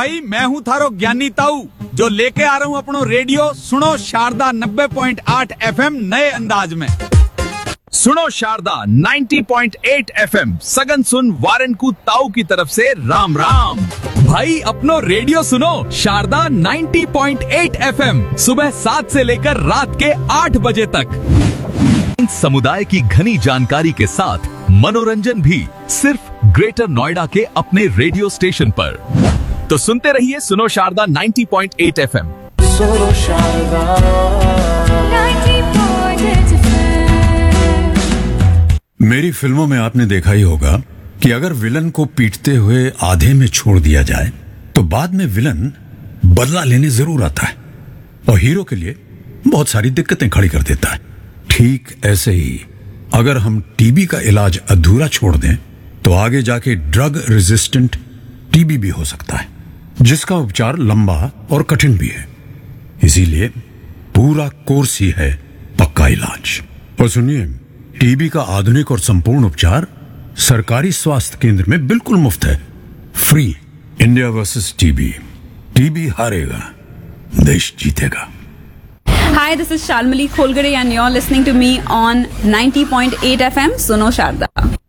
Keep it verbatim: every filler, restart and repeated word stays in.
भाई, मैं हूँ थारो ज्ञानी ताऊ, जो लेके आ रहा हूँ अपनो रेडियो सुनो शारदा नब्बे पॉइंट आठ एफएम नए अंदाज में। सुनो शारदा नब्बे पॉइंट आठ एफएम, सगन सुन वारन को ताऊ की तरफ से राम राम। भाई अपनो रेडियो सुनो शारदा नब्बे पॉइंट आठ एफएम, सुबह सात से लेकर रात के आठ बजे तक। समुदाय की घनी जानकारी के साथ मनोरंजन भी सिर्फ ग्रेटर नोएडा के अपने रेडियो स्टेशन पर। तो सुनते रहिए सुनो शारदा नब्बे पॉइंट आठ एफएम। सुनो शारदा नब्बे पॉइंट आठ एफएम। मेरी फिल्मों में आपने देखा ही होगा कि अगर विलन को पीटते हुए आधे में छोड़ दिया जाए तो बाद में विलन बदला लेने जरूर आता है और हीरो के लिए बहुत सारी दिक्कतें खड़ी कर देता है। ठीक ऐसे ही अगर हम टीबी का इलाज अधूरा छोड़ दें तो आगे जाके ड्रग रेजिस्टेंट टीबी भी हो सकता है, जिसका उपचार लंबा और कठिन भी है। इसीलिए पूरा कोर्स ही है पक्का इलाज। और सुनिए, टीबी का आधुनिक और संपूर्ण उपचार सरकारी स्वास्थ्य केंद्र में बिल्कुल मुफ्त है, free. India versus TB, TB हारेगा, देश जीतेगा। Hi, this is Shalmali Kholgare and you're listening to me on ninety point eight F M, Suno Sharda.